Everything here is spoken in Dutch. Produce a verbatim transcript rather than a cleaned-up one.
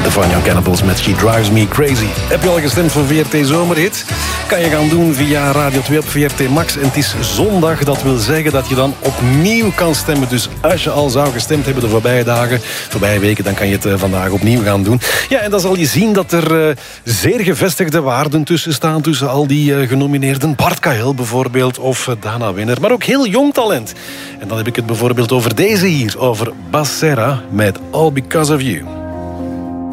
The Fun Young Cannibals met She Drives Me Crazy. Heb je al gestemd voor V R T Zomerhit? Kan je gaan doen via Radio twee op V R T Max. En het is zondag, dat wil zeggen dat je dan opnieuw kan stemmen. Dus als je al zou gestemd hebben de voorbije dagen, voorbije weken, dan kan je het uh, vandaag opnieuw gaan doen. Ja, en dan zal je zien dat er uh, zeer gevestigde waarden tussen staan, tussen al die uh, genomineerden. Bart Cahill bijvoorbeeld, of uh, Dana Winner, maar ook heel jong talent. En dan heb ik het bijvoorbeeld over deze hier, over Bas Serra met All Because of You.